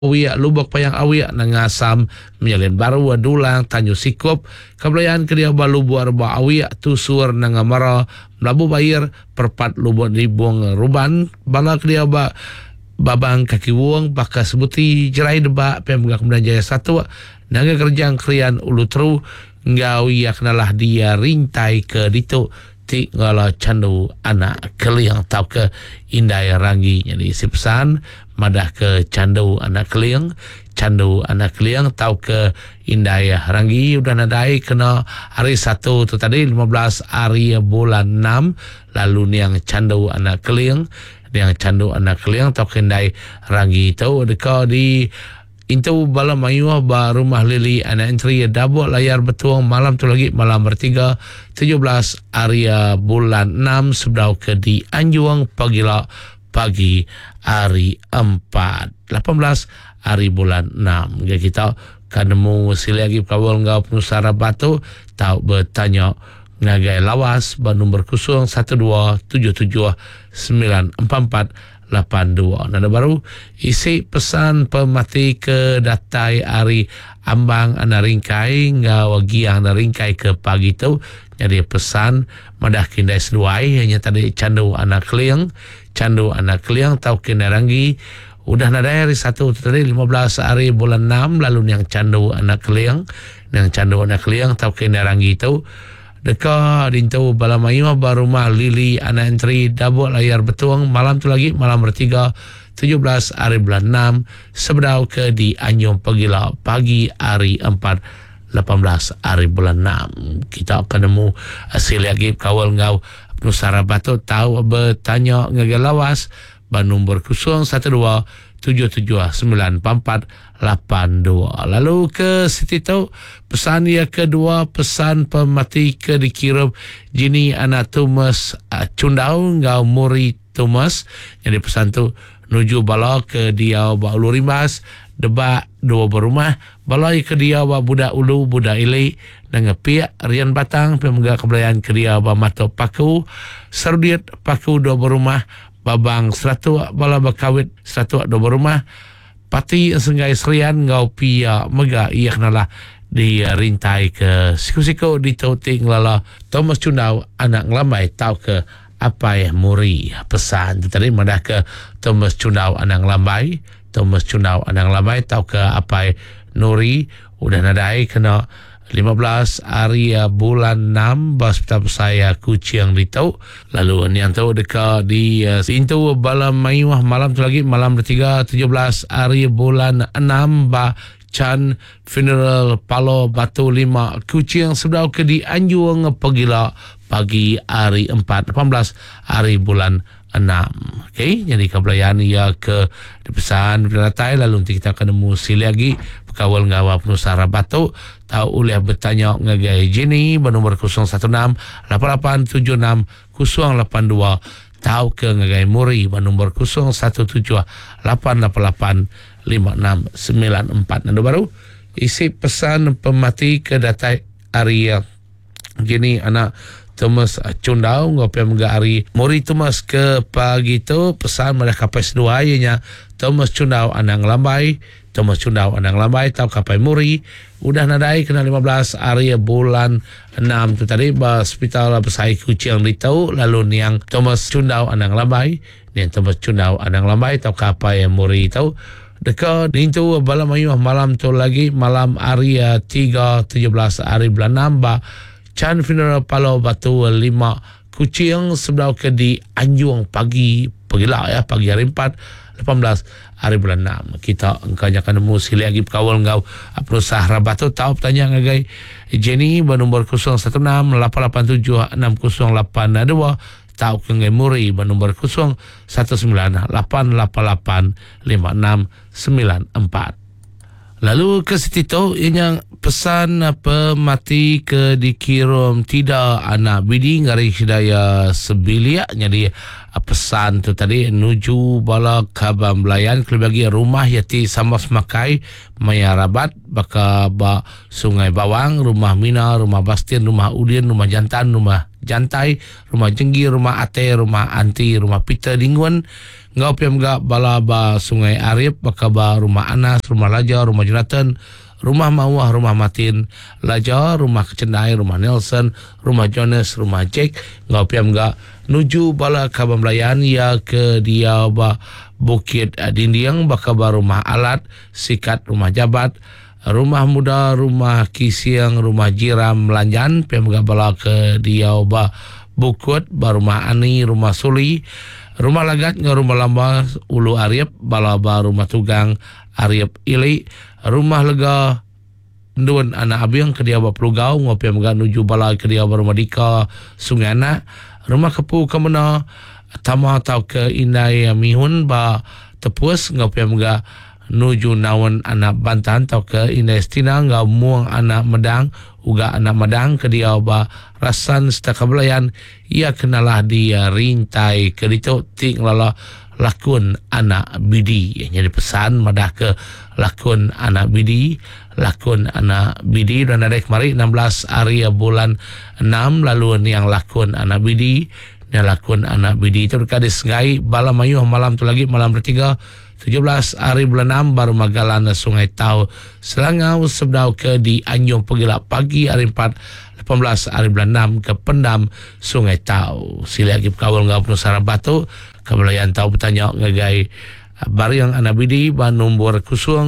Awiak lubak payang awiak nangasam menyalin baru adulang tanyu sikup kabelayan kedia balu buar ba awiak tusur nangamara melabu bayar perpat lubak dibung ruban bala kedia ba babang kaki wuang baka sebuti jerai debak pemgak kemudian jaya satu naga kerjang krian ulu teru ngau yak nalah dia rintai ke ditu tik ngala candu anak keliang tau ke indai rangi jadi si pesan madah ke candu anak keliang tau ke indai rangi udah nadai kena hari 1 tu tadi 15 hari bulan 6 lalu niang candu anak keliang tau ke indai rangi tu deka di Intu bala mayuah ba rumah Lili anak entry dabuk layar betuang malam tu lagi malam bertiga 17 hari bulan 6 sebdau ke di Anjuang pagi hari 4 18 hari bulan 6 kita kan nemu silagi kawal ngau penusara batu tau bertanya ngagai lawas ba nombor 01277944 82. Nada baru isi pesan pemati ke datai ari ambang ana ringkai ngawagi ana ringkai ke pagi tu jadi pesan madah kindai seduai hanya tadi candu anak keliang tau kindai ranggi udah nada hari 1 tadi 15 hari bulan 6 lalu yang candu anak keliang tau kindai ranggi tu deka dintu balamayu barumah Lili anak entry dabuk layar betuang malam tu lagi malam bertiga 17 hari bulan 6 sebedau ke di Anjung Pegila pagi hari 4 18 hari bulan 6 kita akan nemu hasil lagi kawal ngau penusara batu tahu bertanya ngagalawas ban nombor 0127794482. Lalu ke situ tu pesan yang kedua pesan pemati ke dikirim jini anak Thomas Cundau ngau muri Thomas jadi pesan tu nuju bala ke dia ba ulu rimas debak dua berumah balai ke dia ba budak ulu budak ili dengan pihak rian batang pemegak kebelayan ke dia ba mato paku serdiat paku dua berumah babang 100 bala bakawit 100 dua berumah pati senggai serian ngau pia mega ia kenalah di rintai ke siku-siku di tauting lala Thomas Cundau anak ngelamai tau ke apa ya muri pesan tadi madah ke Thomas Cundau anak ngelamai tau ke apa nuri udah nadai kena 15 hari bulan 6 bas saya kucing di tau lalu yang tahu dekat di intu balam mayuah malam tu lagi malam bertiga 17 hari bulan 6 ba Chan Funeral Palo Batu 5 kucing sebdau ke di Anjuang Pegila pagi hari 4 18 hari bulan 6. Okey, jadi kebelayaan ia ke dipesan beratai lalu nanti kita akan nemu sili lagi kawal ngawa penusara batu tahu oleh bertanya ngagai jini bernomor 016-8876-082 tahu ke ngagai muri bernomor 017-888-5694 nado baru isi pesan pemati ke datai area jini anak Thomas Cundau ngopi mga hari muri Thomas ke pagi tu pesan mereka kapais dua ianya Thomas Cundau anang lambai tau kapai muri udah nadai kena 15 hari bulan 6 tu tadi ba hospital besai kucing di tau lalu niang Thomas Cundau anang lambai tau kapai muri tau dekat itu bala mayuh malam tu lagi malam hari 3 17 hari bulan 6 ba Chan Funeral Palo Batu 5 kucing sebelum ke di Anjuang pagi lah pagi hari 4 18 hari bulan 6 kita engkanya akan nemu sili lagi kawal ngau perusahaan Rabatu tahu bertanya ngagai Jenny bernomor 016-887-6082 tahu ke ngai muri bernomor 019-888-5694. Lalu ke situ yang pesan pemati ke dikirim tidak anak bidi ngari hidayah sebilia jadi pesan tu tadi nuju bala kaba melayan kelibagi rumah yati sama semakai maya rabat baka ba Sungai Bawang, rumah Mina, rumah Bastin, rumah Udin, rumah Jantan, rumah Jantai, rumah Jenggi, rumah Ate, rumah Anti, rumah Peter Dingwan, ngau piam ga bala ba Sungai Arif baka ba rumah Anas, rumah Laja, rumah Jonathan, rumah Mawah, rumah Matin Laja, rumah Kecendai, rumah Nelson, rumah Jonas, rumah Jack, ngau piam ga nuju bala kaba melayan ya ke dia ba Bukit Dindiang baka ba rumah Alat, Sikat, rumah Jabat, rumah Muda, rumah Kisiang, rumah Jiram Melanjan, piam ga bala ke dia ba Bukut, ba rumah Ani, rumah Suli, rumah Lagat ngau rumah Lamba Ulu Ariep, bala ba rumah Tugang Ariep Ili, rumah Lega Ndun anak Abiang ke dia ba Pelugau, ngopi mga nuju bala ke dia ba rumah Dika Sungai Anak, rumah Kepu Kemena Tama tau ke Indai Mihun ba Tepus, ngopi mga nuju Nawan anak Bantan tau ke Indai Stina, ngau Muang anak Medang uga anak Medang ke dia ba Rasan Setaka Belayan, ia kenalah dia rintai ke ditu ting lala lakun anak bidi. Jadi pesan madah ke lakun anak bidi, lakun anak bidi dan ada kemari 16 hari bulan 6 lalu ni yang lakun anak bidi, ni lakun anak bidi itu dekat disengai bala mayu malam tu lagi malam bertiga 17 hari bulan 6 baru magalan Sungai Tau Selangau sebdau ke di Anjung Pegilak pagi hari 4 18 hari bulan 6 ke Pendam Sungai Tau. Sila lagi berkawal ngau penusara batu Kebelayan Tau bertanya ngagai Bariang anak bidi ban nombor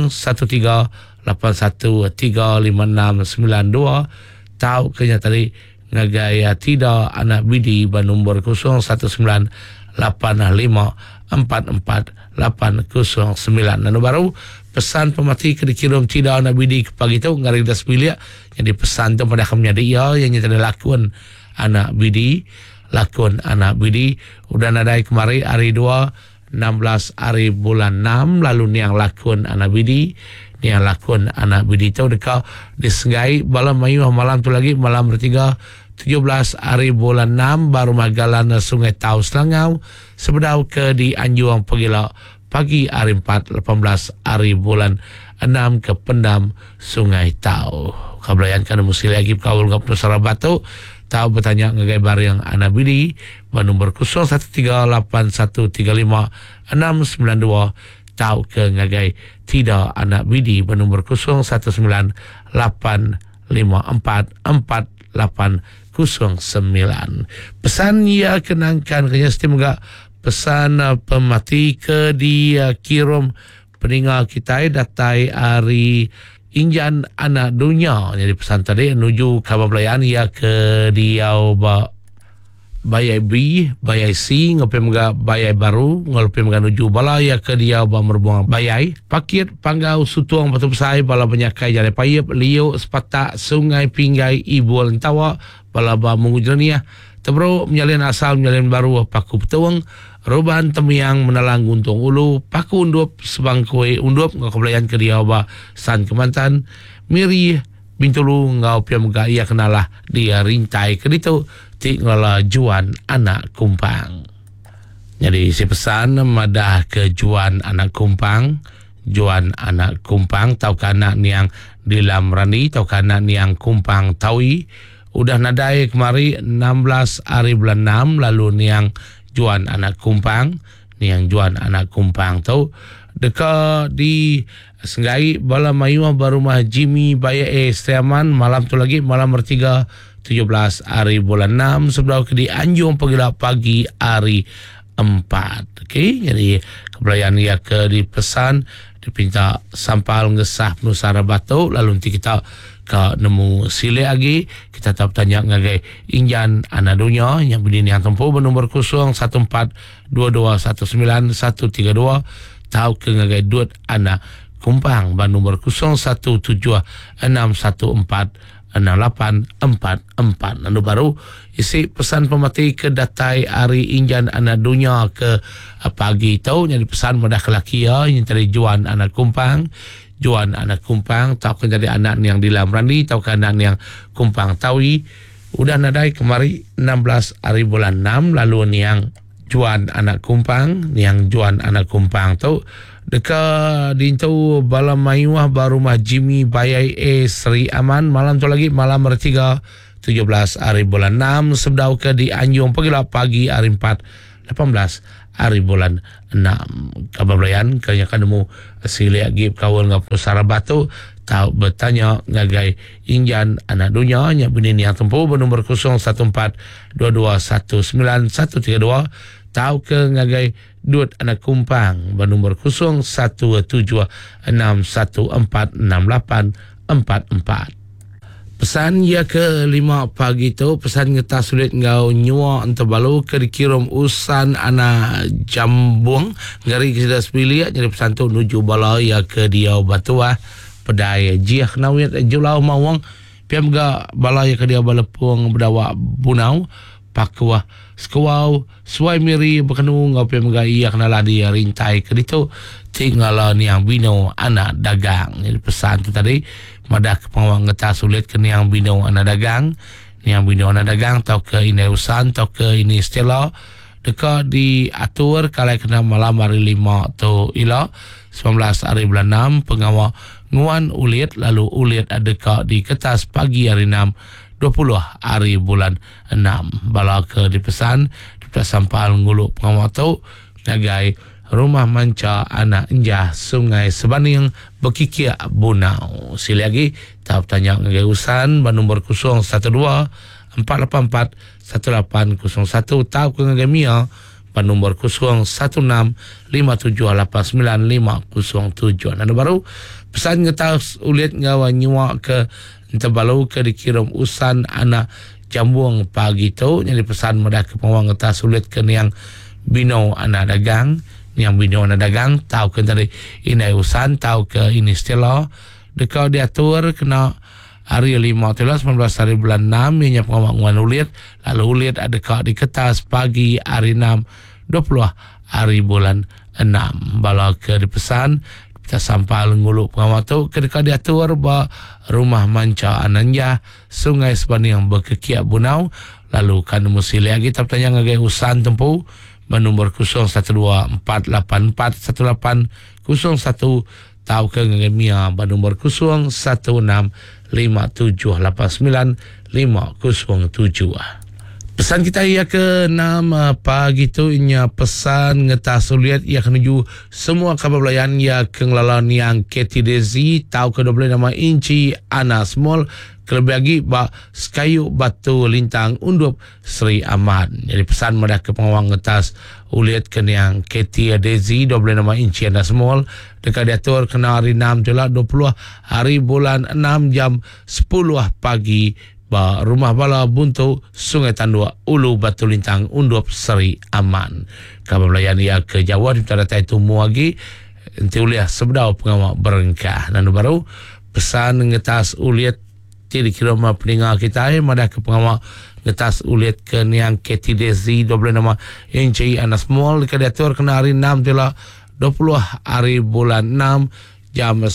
0181356992 Tau kenya tadi ngagai tidak anak bidi ban nombor 0185448809 nanu baru pesan pemati ke dikirim tidak anak bidi ke pagi tu ngari das bilik jadi pesan tu pada kami dia yang nyata lakun anak bidi, lakun anak bidi udah nadai kemari hari 2 16 hari bulan 6 lalu ni yang lakun anak bidi, ni yang lakun anak bidi tu dekat disengai malam mayu malam tu lagi malam bertiga 17 hari bulan 6 baru magalan Sungai Tau Selangau sebedau ke di Anjuang Pegilak pagi hari 4 18 hari bulan 6 ke Pendam Sungai Tau. Kabelayan kan mesti lagi kawul ngap Nusara Batu Tau bertanya ngagai Bariang anak bidi ban nombor 0138135692 Tau ke ngagai tidak anak bidi ban nombor 0185448809. Pesan ia kenangkan kenya semoga pesan pemati ke dia kirim peninggal kita datai hari Injan anak dunia. Jadi pesan tadi menuju kabar belayan ia ke dia Bayai B, Bayai C, ngopi mga Bayai baru, ngopi mga nuju bala ia ke dia merbuang Bayai. Pakit Panggau Sutuang Batu Besai bala penyakai Jale Payep, Lio, Sepatak, Sungai Pinggai, Ibu Lentawa, bala ba mengujurnia. Tebro menyalin asal menyalin baru paku petuang, Roban Temiang menalang guntung ulu, paku undup sebangkui undup ngakabelayan ke dia ba San Kemantan, Miri Bintulu ngau piam ga ia kenalah dia rintai ke ditu tinggal Juan anak Kumpang. Jadi si pesan madah ke Juan anak Kumpang, Juan anak Kumpang tau kana niang dilam rani tau kana niang Kumpang taui udah nadai kemari 16 hari bulan 6 lalu niang Juan anak Kumpang, niang Juan anak Kumpang tau dekat di Senggai bala mayu barumah Jimmy Baya Striaman malam tu lagi malam bertiga 17 hari bulan 6 sebelum ke di Anjung Pegilak pagi hari 4. Okey, jadi kebelayan ia ke di pesan dipinta sampal ngesah Nusara Batu lalu nanti kita ke nemu sile lagi kita tak tanya ngagai Injan anak dunia yang berdini yang tempuh bernomor 0142219132 tahu ke ngagai duit anak Kumpang bernomor 0176146844. Lalu baru isi pesan pemati ke datai hari Injan anak dunia ke pagi tahu jadi pesan pada kelaki ya yang tadi Juan anak Kumpang, Juan anak Kumpang tahu kan jadi anak yang dilam rani tahu kan anak yang Kumpang taui udah nadai kemari 16 hari bulan 6 lalu ni yang Juan anak kumpang, niang Juan anak kumpang tu deka dintu bala mayuah barumah Jimmy Bayai Sri Aman malam tu lagi malam bertiga 17 hari bulan 6 sebdau ke di Anjung pagi hari 4 18 hari bulan 6 kabablayan kanya kanemu sili agib kawal ngapus sarabatu tahu bertanya ngagai injan anak dunia nya bini yang tempuh bernomor 0142219132 tahu ke ngagai duit anak kumpang bernomor 0176146844. Pesan ya ke 5 pagi tu pesan ngeta sulit ngau nyua antabalu ke dikirim usan ana jambung ngari kita sepilia jadi pesan tu nuju bala ya ke dia batua pedai jiah nawit julau mawang piam ga bala ya ke dia balepung berdawa bunau pakwa skawau suai miri berkenu ngau piam ga iya kena ladi rintai ke ditu tinggal ni yang bino anak dagang. Jadi pesan tu tadi madah kepengawang ngeta sulit ke ni yang bino anak dagang, ni yang bino anak dagang tau ke ini usan tau ke ini Stella deka diatur kalau kena malam hari 5 tu ila 19 hari bulan 6 pengawa nguan ulit lalu ulit adeka di kertas pagi hari 6 20 hari bulan 6 bala ke dipesan sampal ngulu pengawa tu nagai rumah manca anak enjah sungai Sebaning berkikir bunau. Sili lagi tahap tanya ngagai usan bernomor 012-484-1801 tahap ke ngagai Mia bernomor 016-5789-507. Nada baru pesan ngetas ulit ngawa nyua ke terbalu ke dikirim usan anak jambuang pagi tu jadi pesan mudah ke pengawang ngetas ulit ke niang bino anak dagang yang bino anak dagang tahu ke tadi ini usan tahu ke ini Stella dekau diatur kena hari 5 19 hari bulan 6 yang pengawangan ulit lalu ulit adakah di kertas pagi hari 6 20 hari bulan 6 bala ke dipesan kita sampal ngulu pengawal tu ketika diatur ba rumah manca ananja sungai Sebaning berkekiak bunau lalu kan musili lagi tapi tanya ngagai usan tempuh bernomor 012-484-1801 tahu ke ngemia bernomor 016-5789-507. Pesan kita ia ke 6 pagi tu inya pesan ngetas uliat ia menuju semua kabablayan ia kenglalan yang KTDZ tahu ke 12 nama inci Anas Mall kelebih lagi ba Skayu Batu Lintang Undup Sri Aman. Jadi pesan mereka ke pengawang ngetas uliat ke yang KTDZ 12 nama inci Anas Mall dekat diatur kena hari 6 jelah 20 hari bulan 6 jam 10 pagi ba rumah bala buntu Sungai Tandua Ulu Batu Lintang Undup Seri Aman. Kabablayan ia ke Jawa di tanda itu muagi enti uliah sebedau pengawak berengkah dan baru pesan ngetas uliat di kiroma peninggal kita madah ke pengawak ngetas uliat ke niang KTDZ 12 nama NCI Anas Mall dekat diatur kena hari 6 jelah 20 hari bulan 6 jam 10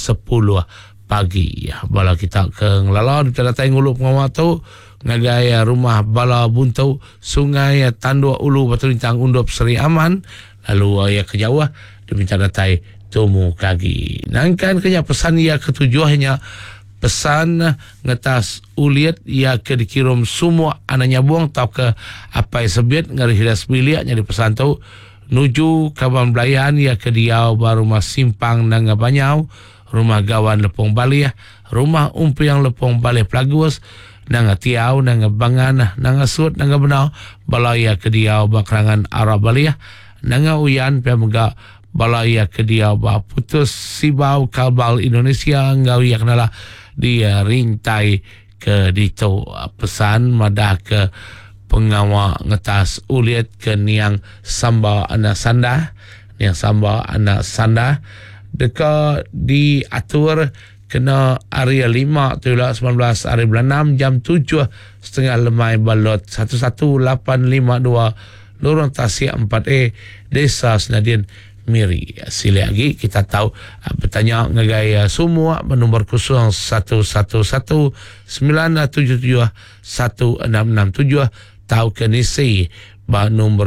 pagi bala kita ke ngelala di tanda ngulu pengawal tu ngagai rumah bala buntu Sungai Tandua Ulu Batu Lintang Undup Seri Aman lalu ke Jawa diminta datai tumu kagi nangkan kenya pesan ia ketujuhnya pesan ngetas uliat ia ke dikirim semua anaknya buang tau ke apa sebut ngari hidas milik jadi pesan tu nuju kawan belayan ia ke diau baru mas simpang nanga banyau rumah gawan lepong balih, rumah umpi yang lepong balih pelagus, nanga tiau, nanga bangan, nanga sut, nanga benau, balaya ke diau bakrangan Arab balih, nanga uyan pemega balaya ke diau ba putus sibau kalbal Indonesia ngau yak nala dia rintai ke dito pesan madah ke pengawa ngetas uliat ke niang samba anak sanda, niang samba anak sanda dekat diatur kena area 5 tu 19 hari bulan 6 jam 7.30 lemai balot 11852 lorong Tasik 4A Desa Senadin Miri. Sili lagi kita tahu bertanya ngagaya semua bernomor 0111-977-1667 tahu ke nisi nombor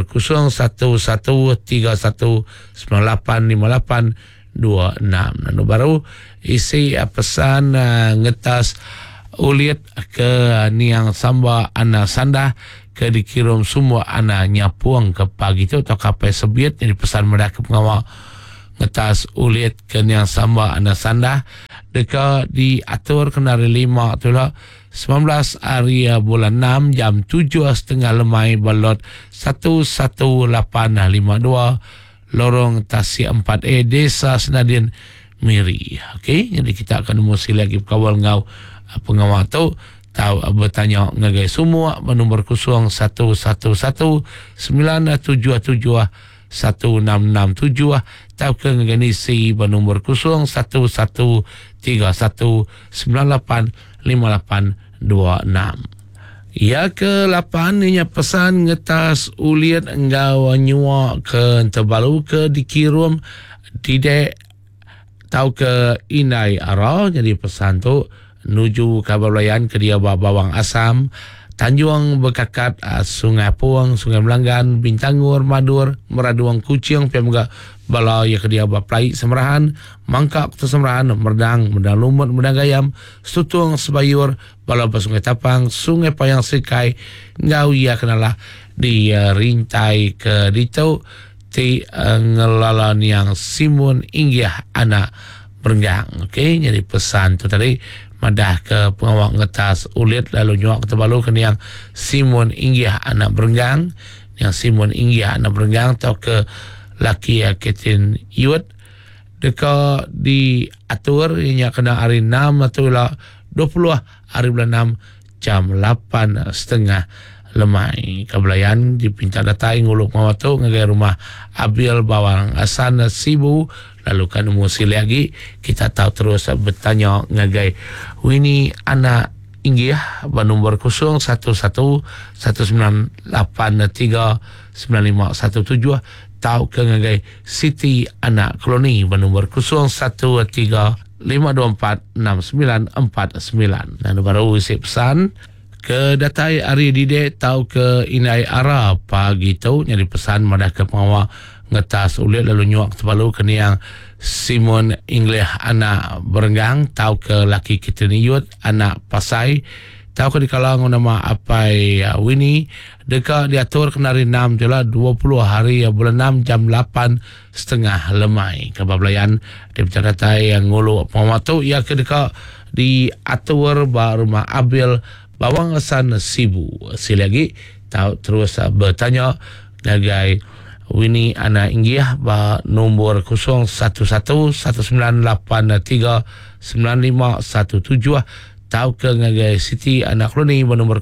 0113198256. Lalu baru isi pesan ngetas ulit ke niang samba ana sanda ke dikirim semua ana nyapuang ke pagi tu atau kapai sebiat. Jadi pesan mereka pengawal ngetas ulit ke niang samba ana sanda deka diatur kenari 5 tu lah 19 hari bulan 6 jam 7.30 lemai balot 11852 lorong Tasik 4A Desa Senadin Miri. Okey, jadi kita akan mesti lagi kawal ngau pengawal tu tahu bertanya ngagai semua nombor 0111977167 tahu ke ngisi nombor 0113198586. Ya ke-8 inya pesan ngetas uliat engkau nyua ke terbalu ke dikirim tidak tahu ke inai arah. Jadi pesan tu nuju Kabalayan ke dia Bawang Asam Tanjung Bekakat Sungai Puang Sungai Melanggan Bintangur Madur Meraduang Kucing Pemga bala ya ke dia Plai Semerahan Mangkak tu Semerahan Merdang Lumut Merdang Gayam Sutung Sebayur bala Sungai Tapang Sungai Payang Sekai ngau ya kenalah di rintai ke ditu ti ngelalan yang Simun Inggih anak Berenggang. Okey, jadi pesan tu tadi madah ke pengawak ngetas ulit lalu nyuak terbalu ke yang Simun Inggih anak Berenggang. Yang Simun Inggih anak Berenggang tau ke laki Ketin Iwet deka diatur inya kena hari 6 atau 20 hari bulan 6 jam 8.30 lemai Kabalayan dipinta datai nguluk mawatu ngagai rumah Abil Bawang Asan Sibu. Lalu kan musil lagi kita tahu terus bertanya ngagai Winnie anak Inggih nombor 011198395517 tahu ke ngagai Siti anak Koloni nombor 0135246949. Dan baru isi pesan ke datai Ari Dide tahu ke inai ara pagi tu. Jadi pesan madah ke pengawal ngetas ulit lalu nyuak terbalu ke yang Simon Inglih anak Berenggang tahu ke laki kita niut anak Pasai tahu ke di kalang nama apai Winnie deka diatur kenari 6 jelah 20 hari bulan 6 jam 8.30 lemai Kabalayan di pencaratai yang ngulu pematu ya ke deka diatur rumah Abil Bawang Asan Sibu. Silagi tahu terus bertanya ngagai Winnie anak Inggih nombor 011198395517 tahu ke ngagai Siti anak Koloni nombor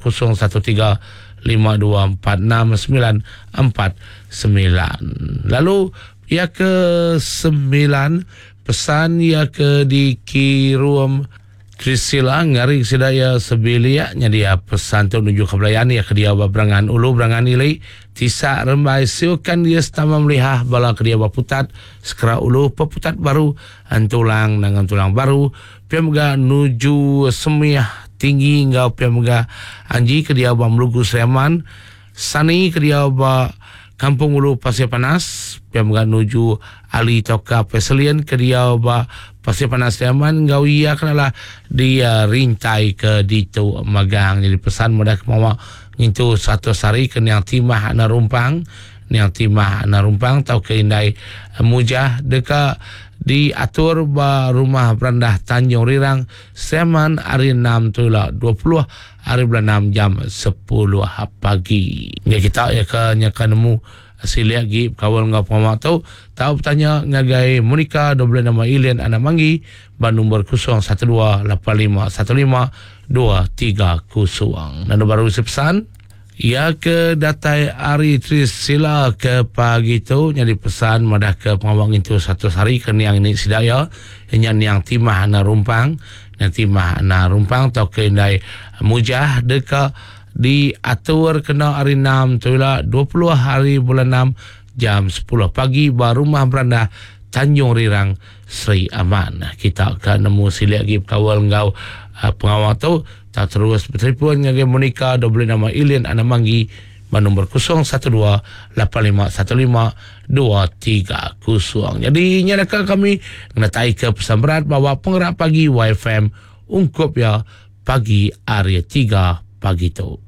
0135246949. Lalu ya ke 9 pesan ya ke dikirim Krisila ngari sedaya sebelia dia pesan tu menuju Kabalayan ya ke dia Berangan Ulu Berangan Ilai Tisa Rembai siukan dia setama melihah bala ke dia Putat Sekera Ulu Peputat baru Antulang dengan tulang baru Pemga nuju Semiah Tinggi ngau Pemga Anji ke dia Melugu Sleman Sani ke dia Kampung Ulu Pasir Panas Pemga nuju Ali Toka Peselian ke dia Pasir Panas Sleman ngau ia kenalah dia rintai ke ditu magang. Jadi pesan mudah kemawa itu satu hari ke yang timah anak rumpang tau ke indai mujah deka diatur rumah berandah Tanjung Rirang Sleman hari 6 tu lah 20 hari bulan 6 jam 10 pagi. Ya kita ya ke nyakan nemu hasil lagi kawal ngau pemamak tahu bertanya ngagai Monica double nama Ilian anak Manggi nombor 0128155230. Dan baru pesan ya ke datai Ari Trisila ke pagi tu jadi pesan madah ke pengawang itu satu hari ke yang ini sidaya yang timah anak rumpang tau ke indai mujah deka diatur kena hari 6 tu lah 20 hari bulan 6 jam 10 pagi rumah beranda Tanjung Rirang Sri Aman. Kita akan nemu sila lagi kawal ngau pengawal tu tak terus bertelefon dengan Monica double nama Ilian anak Manggi Nombor 012-8515-230. Jadi nyatakan kami menatai ke pesan berat bahawa penggerak pagi YFM ungkup ya pagi area 3 pagi tu.